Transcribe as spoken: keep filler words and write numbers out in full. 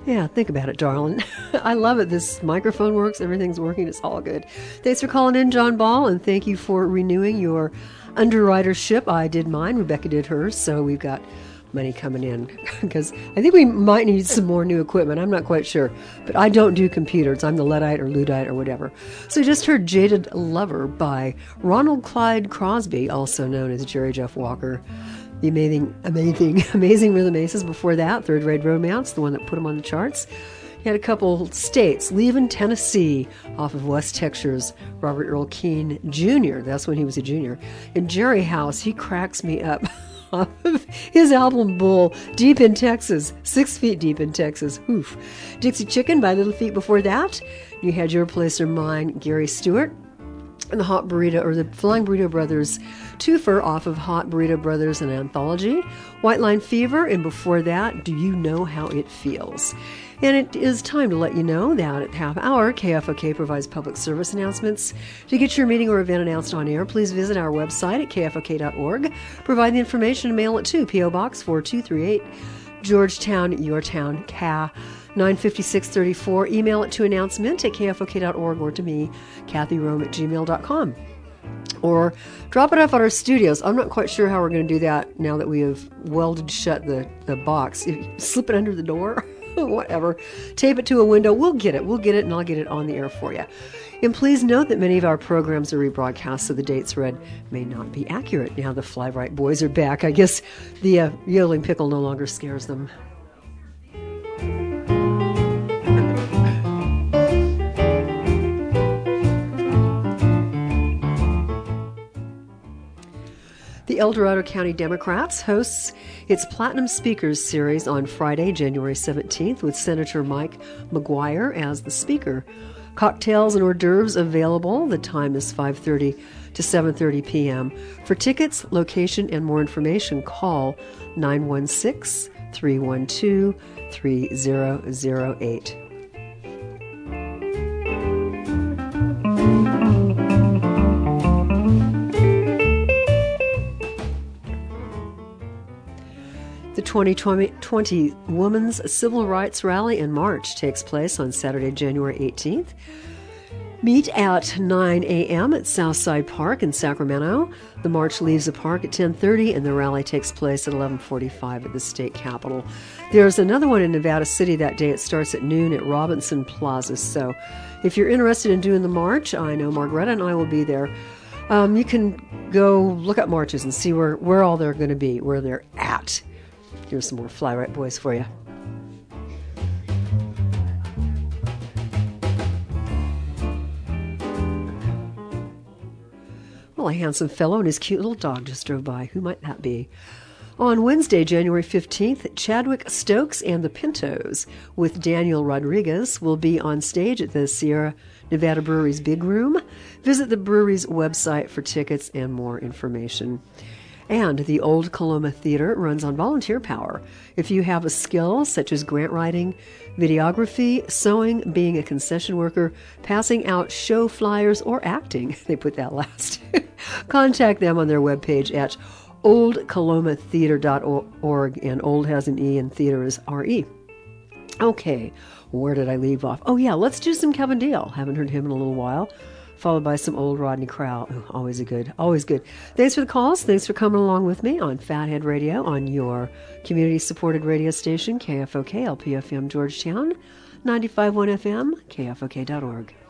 Yeah, think about it, darling. I love it. This microphone works. Everything's working. It's all good. Thanks for calling in, John Ball, and thank you for renewing your underwritership. I did mine. Rebecca did hers, so we've got money coming in because I think we might need some more new equipment. I'm not quite sure, but I don't do computers. I'm the Luddite or Luddite or whatever. So you just heard Jaded Lover by Ronald Clyde Crosby, also known as Jerry Jeff Walker. The amazing, amazing, amazing Rhythm Aces before that, Third Rate Romance, the one that put them on the charts. You had a couple states, leaving Tennessee off of West Texas, Robert Earl Keen Junior That's when he was a junior. And Jerry House, he cracks me up. Off of his album Bull, Deep in Texas, Six Feet Deep in Texas. Oof. Dixie Chicken by Little Feat before that. You had Your Place or Mine, Gary Stewart. And the Hot Burrito, or the Flying Burrito Brothers twofer off of Hot Burrito Brothers, an anthology. White Line Fever, and before that, Do You Know How It Feels? And it is time to let you know that at half hour, K F O K provides public service announcements. To get your meeting or event announced on air, please visit our website at K F O K dot org. Provide the information and mail it to P O Box four two three eight, Georgetown, Your Town, C A nine five six three four. Email it to announcement at K F O K dot org or to me, Kathy Rome at gmail dot com. Or drop it off at our studios. I'm not quite sure how we're going to do that now that we have welded shut the, the box. If you slip it under the door, whatever. Tape it to a window. We'll get it. We'll get it, and I'll get it on the air for you. And please note that many of our programs are rebroadcast, so the dates read may not be accurate. Now the Fly Right Boys are back. I guess the uh, yodeling pickle no longer scares them. The El Dorado County Democrats hosts its Platinum Speakers series on Friday, January seventeenth, with Senator Mike McGuire as the speaker. Cocktails and hors d'oeuvres available. The time is five thirty to seven thirty p.m. For tickets, location, and more information, call nine one six, three one two, three zero zero eight. The twenty twenty Women's Civil Rights Rally and March takes place on Saturday, January eighteenth. Meet at nine a.m. at Southside Park in Sacramento. The march leaves the park at ten thirty, and the rally takes place at eleven forty-five at the state capitol. There's another one in Nevada City that day. It starts at noon at Robinson Plaza. So if you're interested in doing the march, I know Margaretta and I will be there. Um, you can go look up marches and see where, where all they're going to be, where they're at. Here's some more Fly Right Boys for you. Well, a handsome fellow and his cute little dog just drove by. Who might that be? On Wednesday, January fifteenth, Chadwick Stokes and the Pintos with Daniel Rodriguez will be on stage at the Sierra Nevada Brewery's Big Room. Visit the brewery's website for tickets and more information. And the Old Coloma Theater runs on volunteer power. If you have a skill such as grant writing, videography, sewing, being a concession worker, passing out show flyers, or acting, they put that last, contact them on their webpage at old coloma theater dot org, and old has an E and theater is R E. Okay, where did I leave off? Oh yeah, let's do some Kevin Dale. Haven't heard him in a little while. Followed by some old Rodney Crowell. Oh, always a good, always good. Thanks for the calls. Thanks for coming along with me on Fathead Radio on your community-supported radio station, K F O K, L P F M Georgetown, ninety-five point one F M, K F O K dot org.